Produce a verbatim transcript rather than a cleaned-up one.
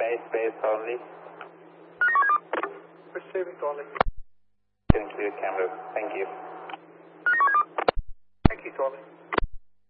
base, base only. Receiving only. Into the camera. Thank you. Thank you, Charlie.